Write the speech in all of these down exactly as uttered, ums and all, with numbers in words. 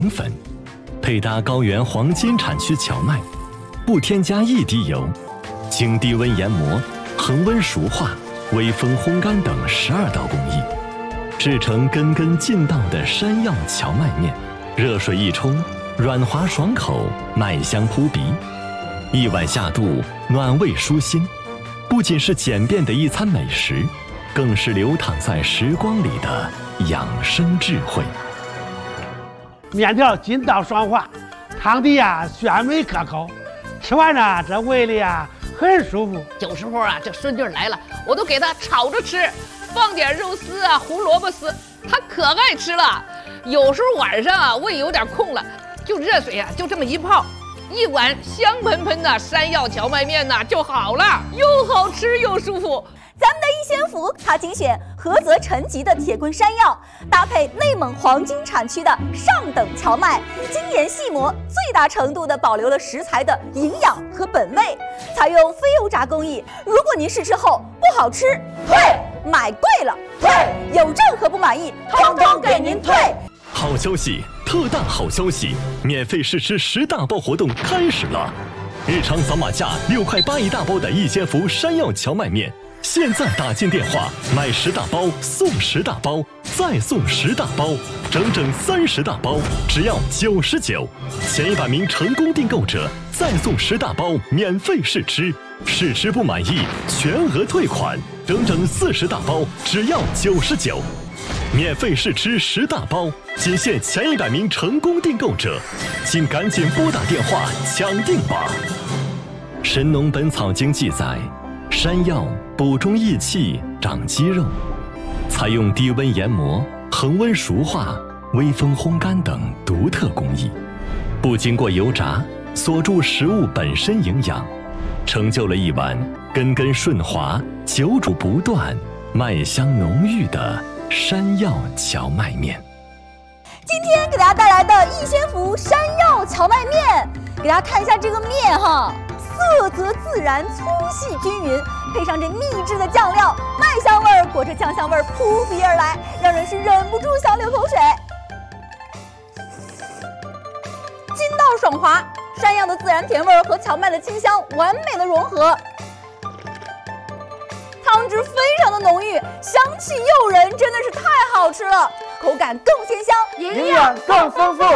粉，配搭高原黄金产区荞麦，不添加一滴油，经低温研磨、恒温熟化、微风烘干等十二道工艺，制成根根劲道的山药荞麦面。热水一冲，软滑爽口，麦香扑鼻，一碗下肚，暖胃舒心。不仅是简便的一餐美食，更是流淌在时光里的养生智慧。 面条筋道爽滑，汤底呀鲜美可口，吃完呢这胃里呀很舒服。 有时候啊这顺劲来了，我都给它炒着吃，放点肉丝啊、胡萝卜丝，它可爱吃了。有时候晚上啊胃有点空了，就热水啊就这么一泡，一碗香喷喷的山药荞麦面呐就好了，又好吃又舒服。 咱们的一仙福，它精选菏泽陈集的铁棍山药，搭配内蒙黄金产区的上等荞麦，精研细磨，最大程度的保留了食材的营养和本味，采用非油炸工艺。如果您试吃后不好吃，退；买贵了退；有任何不满意，通通给您退。 好消息，特大好消息！免费试吃十大包活动开始了！日常扫码价六块八一大包的一仙福山药荞麦面，现在打进电话买十大包送十大包，再送十大包，整整三十大包，只要九十九。前一百名成功订购者再送十大包免费试吃，试吃不满意全额退款，整整四十大包，只要九十九。免费试吃十大包，仅限前一百名成功订购者，请赶紧拨打电话抢订吧。《神农本草经》记载，山药补中益气、长肌肉，采用低温研磨、恒温熟化、微风烘干等独特工艺，不经过油炸，锁住食物本身营养，成就了一碗根根顺滑、久煮不断、麦香浓郁的山药荞麦面。 今天给大家带来的一仙福山药荞麦面，给大家看一下这个面哈，色泽自然，粗细均匀，配上这秘制的酱料，麦香味儿裹着酱香味儿扑鼻而来，让人是忍不住想流口水。筋道爽滑，山药的自然甜味儿和荞麦的清香完美的融合。汤汁非常的浓郁，香气诱人，真的是太好吃了，口感更鲜香， 营养更丰富。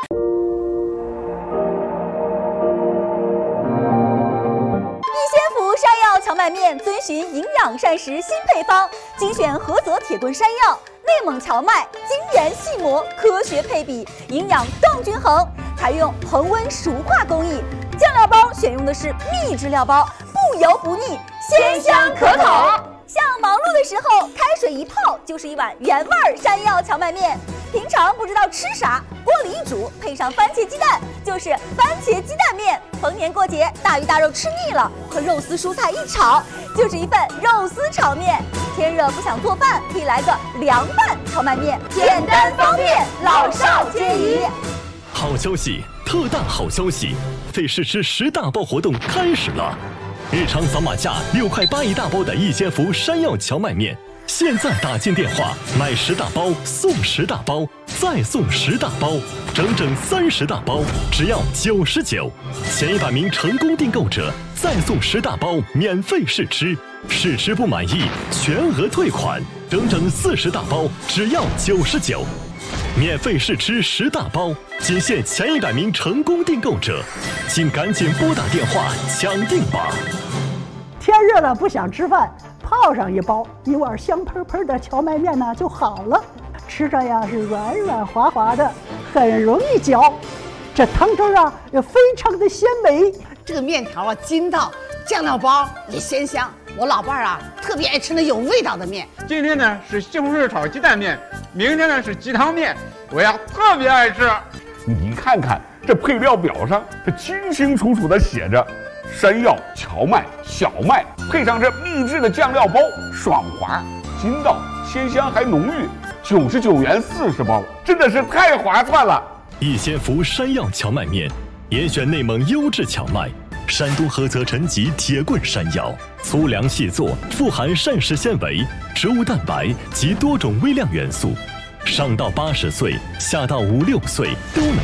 一仙福山药荞麦面遵循营养膳食新配方，精选菏泽铁棍山药、内蒙荞麦，精研细磨，科学配比，营养更均衡，采用恒温熟化工艺。酱料包选用的是秘制料包，不油不腻，鲜香可口。像忙碌的时候，开水一泡就是一碗原味山药荞麦面。平常不知道吃啥，锅里一煮，配上番茄鸡蛋，就是番茄鸡蛋面。逢年过节，大鱼大肉吃腻了，和肉丝蔬菜一炒，就是一份肉丝炒面。天热不想做饭，可以来个凉拌荞麦面，简单方便，老少皆宜。 好消息，特大好消息！费试吃十大包活动开始了！日常扫码价六块八一大包的一仙福山药荞麦面，现在打进电话买十大包送十大包，再送十大包，整整三十大包，只要九十九。前一百名成功订购者再送十大包免费试吃，试吃不满意全额退款，整整四十大包，只要九十九。免费试吃十大包，仅限前一百名成功订购者，请赶紧拨打电话抢订吧。 天热了不想吃饭，泡上一包，一碗香喷喷的荞麦面呢就好了，吃着呀是软软滑滑的，很容易嚼。这汤汁啊也非常的鲜美， 这个面条啊筋道，酱料包也鲜香。我老伴儿啊特别爱吃那有味道的面。 今天呢是西红柿炒鸡蛋面，明天呢是鸡汤面，我呀特别爱吃。 你看看这配料表上，它清清楚楚的写着山药、荞麦、小麦，配上这秘制的酱料包，爽滑、筋道、鲜香还浓郁，九十九元四十包，真的是太划算了。 一仙福山药荞麦面，严选内蒙优质荞麦，山东菏泽陈集铁棍山药，粗粮细做，富含膳食纤维、植物蛋白及多种微量元素， 上到八十岁，下到五六岁都能